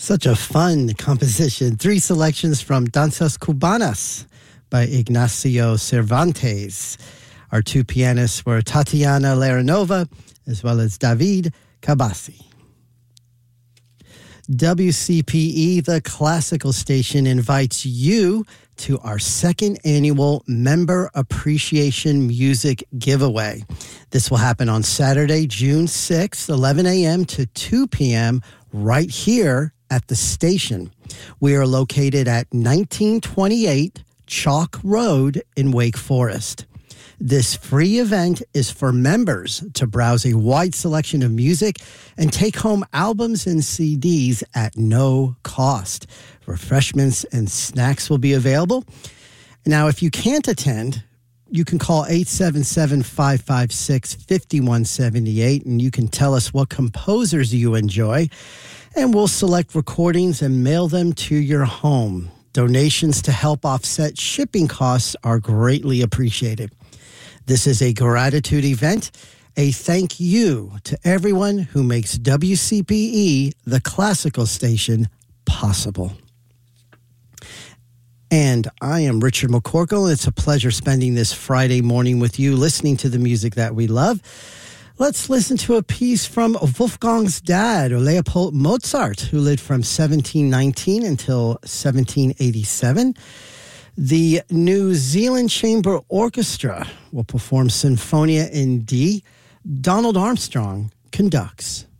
Such a fun composition. 3 selections from Danzas Cubanas by Ignacio Cervantes. Our 2 pianists were Tatiana Laranova as well as David Cabasi. WCPE, the classical station, invites you to our 2nd annual Member Appreciation Music Giveaway. This will happen on Saturday, June 6th, 11 a.m. to 2 p.m. right here at the station. We are located at 1928 Chalk Road in Wake Forest. This free event is for members to browse a wide selection of music and take home albums and CDs at no cost. Refreshments and snacks will be available. Now, if you can't attend, you can call 877-556-5178 and you can tell us what composers you enjoy, and we'll select recordings and mail them to your home. Donations to help offset shipping costs are greatly appreciated. This is a gratitude event, a thank you to everyone who makes WCPE, the classical station, possible. And I am Richard McCorkle. It's a pleasure spending this Friday morning with you, listening to the music that we love. Let's listen to a piece from Wolfgang's dad, Leopold Mozart, who lived from 1719 until 1787. The New Zealand Chamber Orchestra will perform Sinfonia in D. Donald Armstrong conducts.